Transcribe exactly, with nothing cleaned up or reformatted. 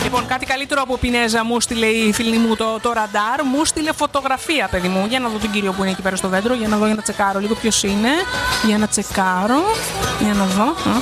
Λοιπόν, κάτι καλύτερο από πινέζα μου στείλε η φίλη μου το, το ραντάρ. Μου στείλε φωτογραφία, παιδί μου. Για να δω τον κύριο που είναι εκεί πέρα στο δέντρο. Για να δω, για να τσεκάρω λίγο ποιος είναι. Για να τσεκάρω. Για να δω.